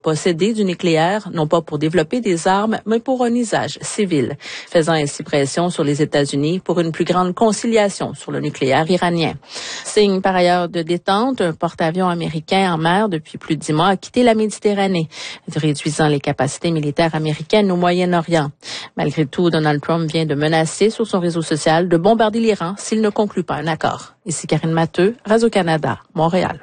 posséder du nucléaire, non pas pour développer des armes, mais pour un usage civil, faisant ainsi pression sur les États-Unis pour une plus grande conciliation sur le nucléaire iranien. Signe par ailleurs de détente, un porte-avions américain en mer depuis plus de 10 mois a quitté la Méditerranée, réduisant les capacités militaires américaines au Moyen-Orient. Malgré tout, Donald Trump vient de menacer sur son réseau social de bombarder l'Iran s'il ne conclut pas un accord. Ici Karine Matteux, Radio-Canada, Montréal.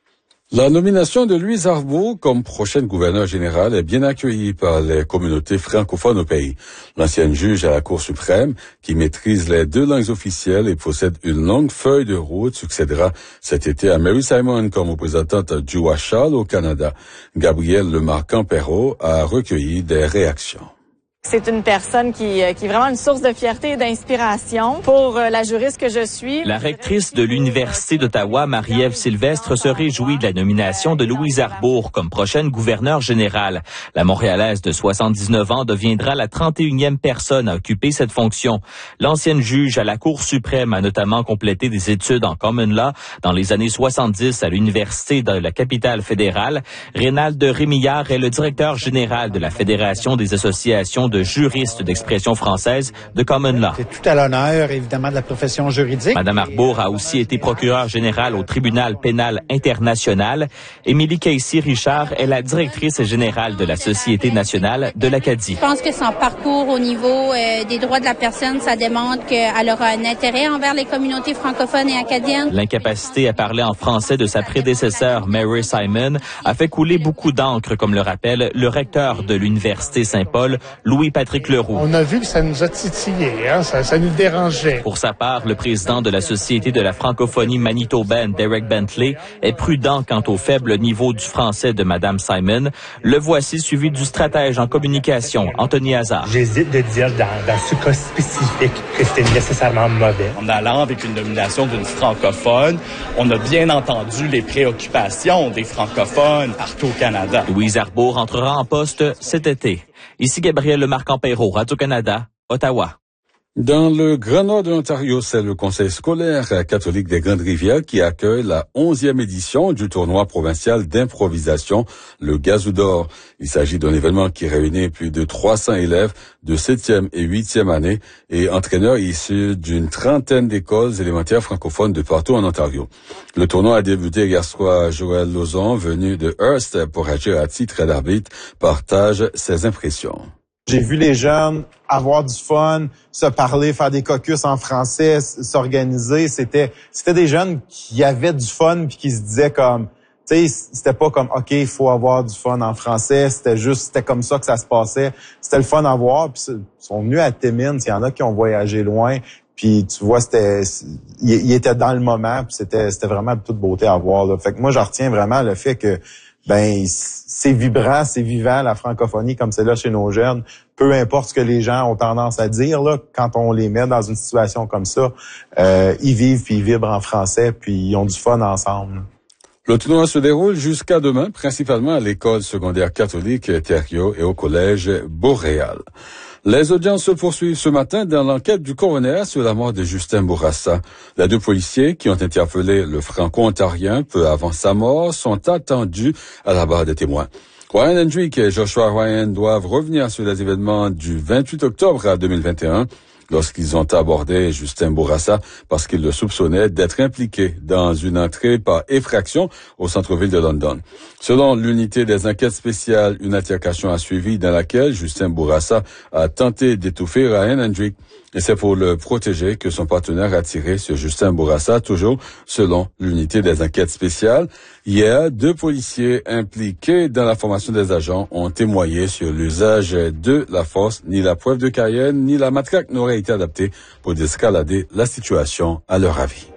La nomination de Louise Arbour comme prochaine gouverneure générale est bien accueillie par les communautés francophones au pays. L'ancienne juge à la Cour suprême, qui maîtrise les 2 langues officielles et possède une longue feuille de route, succédera cet été à Mary Simon comme représentante du Wachal au Canada. Gabrielle Lemarquand-Perrault a recueilli des réactions. C'est une personne qui est vraiment une source de fierté et d'inspiration pour la juriste que je suis. La rectrice de l'Université d'Ottawa, Marie-Ève Sylvestre, se réjouit de la nomination de Louise Arbour comme prochaine gouverneure générale. La Montréalaise de 79 ans deviendra la 31e personne à occuper cette fonction. L'ancienne juge à la Cour suprême a notamment complété des études en common law dans les années 70 à l'Université de la capitale fédérale. Rénald Rémillard est le directeur général de la Fédération des associations de juristes d'expression française de common law. C'est tout à l'honneur, évidemment, de la profession juridique. Madame Arbour a aussi été procureure générale au tribunal pénal international. Émilie Casey-Richard est la directrice générale de la Société nationale de l'Acadie. Je pense que son parcours au niveau des droits de la personne, ça démontre qu'elle aura un intérêt envers les communautés francophones et acadiennes. L'incapacité à parler en français de sa prédécesseur, Mary Simon, a fait couler beaucoup d'encre, comme le rappelle le recteur de l'Université Saint-Paul, Louis-Patrick Leroux. On a vu que ça nous a titillé, ça nous dérangeait. Pour sa part, le président de la Société de la francophonie manitobaine, Derek Bentley, est prudent quant au faible niveau du français de Madame Simon. Le voici suivi du stratège en communication, Anthony Hazard. J'hésite de dire dans ce cas spécifique que c'était nécessairement mauvais. En allant avec une nomination d'une francophone, on a bien entendu les préoccupations des francophones partout au Canada. Louise Arbour entrera en poste cet été. Ici Gabrielle Lemarquand-Perrault, Radio-Canada, Ottawa. Dans le Grand Nord de l'Ontario, c'est le Conseil scolaire catholique des Grandes-Rivières qui accueille la 11e édition du tournoi provincial d'improvisation, le Gazou d'or. Il s'agit d'un événement qui réunit plus de 300 élèves de 7e et 8e année et entraîneurs issus d'une trentaine d'écoles élémentaires francophones de partout en Ontario. Le tournoi a débuté hier soir. Joël Lauzon, venu de Hearst pour agir à titre d'arbitre, partage ses impressions. J'ai vu les jeunes avoir du fun, se parler, faire des caucus en français, s'organiser. C'était des jeunes qui avaient du fun puis qui se disaient comme, tu sais, c'était pas comme, OK, il faut avoir du fun en français. C'était comme ça que ça se passait. C'était le fun à voir. Puis ils sont venus à Timmins. Il y en a qui ont voyagé loin. Puis tu vois, ils étaient dans le moment. Puis c'était vraiment de toute beauté à voir, là. Fait que moi, je retiens vraiment le fait que, c'est vibrant, c'est vivant, la francophonie, comme c'est là chez nos jeunes. Peu importe ce que les gens ont tendance à dire, là, quand on les met dans une situation comme ça, ils vivent puis ils vibrent en français puis ils ont du fun ensemble. Le tournoi se déroule jusqu'à demain, principalement à l'école secondaire catholique Thériault et au collège Boréal. Les audiences se poursuivent ce matin dans l'enquête du coroner sur la mort de Justin Bourassa. Les 2 policiers qui ont interpellé le franco-ontarien peu avant sa mort sont attendus à la barre des témoins. Ryan Hendrick et Joshua Ryan doivent revenir sur les événements du 28 octobre 2021 lorsqu'ils ont abordé Justin Bourassa parce qu'ils le soupçonnaient d'être impliqué dans une entrée par effraction au centre-ville de London. Selon l'unité des enquêtes spéciales, une altercation a suivi dans laquelle Justin Bourassa a tenté d'étouffer Ryan Hendrick. Et c'est pour le protéger que son partenaire a tiré sur Justin Bourassa, toujours selon l'unité des enquêtes spéciales. Hier, 2 policiers impliqués dans la formation des agents ont témoigné sur l'usage de la force. Ni la preuve de Cayenne, ni la matraque n'auraient été adaptés pour désescalader la situation à leur avis.